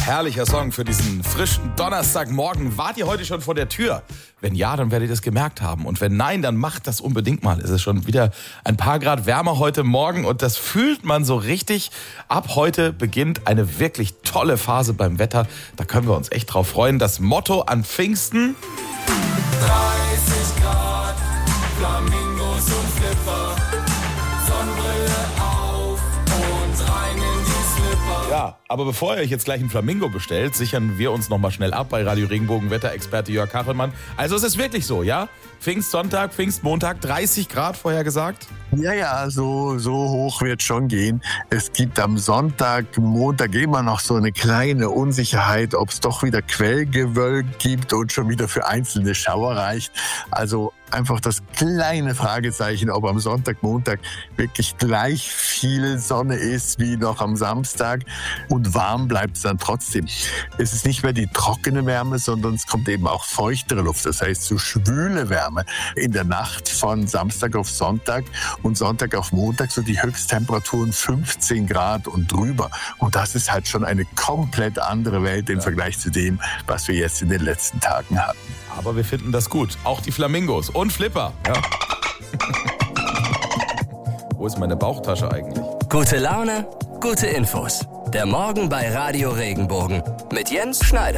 Herrlicher Song für diesen frischen Donnerstagmorgen. Wart ihr heute schon vor der Tür? Wenn ja, dann werdet ihr es gemerkt haben. Und wenn nein, dann macht das unbedingt mal. Es ist schon wieder ein paar Grad wärmer heute Morgen und das fühlt man so richtig. Ab heute beginnt eine wirklich tolle Phase beim Wetter. Da können wir uns echt drauf freuen. Das Motto an Pfingsten: 30 Grad, Flamingos und Flipper, Sonnenbrille auf und rein in die Slipper. Ja, aber bevor ihr euch jetzt gleich ein Flamingo bestellt, sichern wir uns nochmal schnell ab bei Radio Regenbogen Wetterexperte Jörg Kachelmann. Also es ist wirklich so, ja? Pfingstsonntag, Pfingstmontag, 30 Grad vorher gesagt. Ja, so hoch wird schon gehen. Es gibt am Sonntag, Montag immer noch so eine kleine Unsicherheit, ob es doch wieder Quellgewölk gibt und schon wieder für einzelne Schauer reicht. Also einfach das kleine Fragezeichen, ob am Sonntag, Montag wirklich gleich viel Sonne ist wie noch am Samstag, und warm bleibt es dann trotzdem. Es ist nicht mehr die trockene Wärme, sondern es kommt eben auch feuchtere Luft, das heißt so schwüle Wärme in der Nacht von Samstag auf Sonntag und Sonntag auf Montag, so die Höchsttemperaturen 15 Grad und drüber. Und das ist halt schon eine komplett andere Welt im Vergleich zu dem, was wir jetzt in den letzten Tagen hatten. Aber wir finden das gut. Auch die Flamingos und Flipper. Ja. Wo ist meine Bauchtasche eigentlich? Gute Laune, gute Infos. Der Morgen bei Radio Regenbogen mit Jens Schneider.